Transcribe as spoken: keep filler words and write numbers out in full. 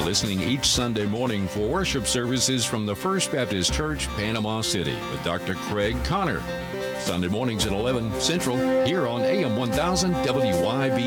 listening each Sunday morning for worship services from the First Baptist Church, Panama City, with Doctor Craig Connor. Sunday mornings at eleven Central, here on A M one thousand W Y B